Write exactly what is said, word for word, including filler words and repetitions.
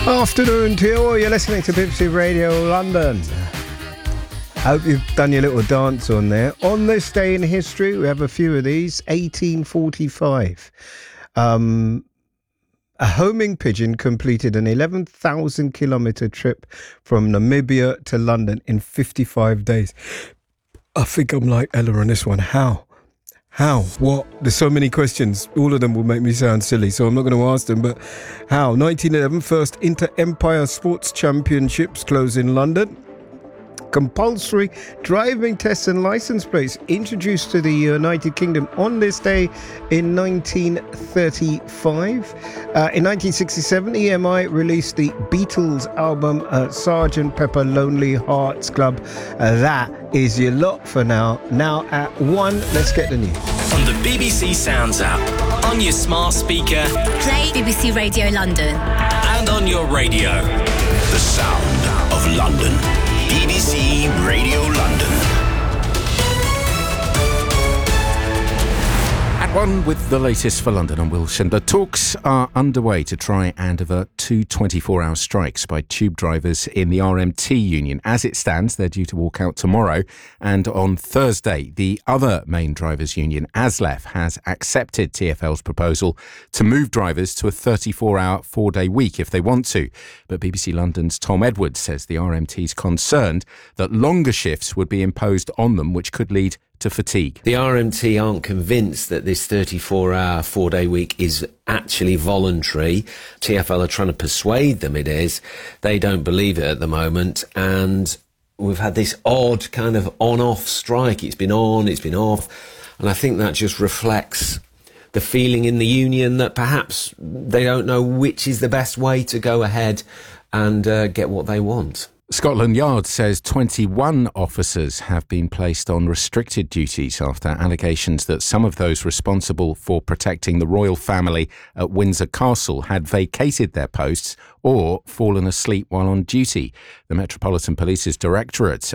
Afternoon to you all. You're listening to B B C Radio London. Hope you've done your little dance on there. On this day in history, we have a few of these. eighteen forty-five. Um, a homing pigeon completed an eleven thousand kilometre trip from Namibia to London in fifty-five days. I think I'm like Ella on this one. How? How? What? There's so many questions. All of them will make me sound silly, so I'm not going to ask them. But how? nineteen eleven, first Inter-Empire Sports Championships close in London. Compulsory driving tests and license plates introduced to the United Kingdom on this day in nineteen thirty-five. Uh, in nineteen sixty-seven, E M I released the Beatles album uh, Sergeant Pepper Lonely Hearts Club. Uh, that is your lot for now. Now at one, let's get the news. On the B B C Sounds app, on your smart speaker, play B B C Radio London, and on your radio. The sound of London. B B C Radio London. At one with the latest for London, I'm Will Schindler. Talks are underway to try and avert two twenty-four hour strikes by tube drivers in the R M T union. As it stands, they're due to walk out tomorrow. And on Thursday, the other main drivers' union, ASLEF, has accepted T F L's proposal to move drivers to a thirty-four hour, four-day week if they want to. But B B C London's Tom Edwards says the R M T's concerned that longer shifts would be imposed on them, which could lead to fatigue. The R M T aren't convinced that this thirty-four hour, four-day week is actually voluntary. T F L are trying to persuade them it is. They don't believe it at the moment, and we've had this odd kind of on-off strike. It's been on, it's been off, and I think that just reflects the feeling in the union that perhaps they don't know which is the best way to go ahead and uh, get what they want. Scotland Yard says twenty-one officers have been placed on restricted duties after allegations that some of those responsible for protecting the royal family at Windsor Castle had vacated their posts or fallen asleep while on duty. The Metropolitan Police's Directorate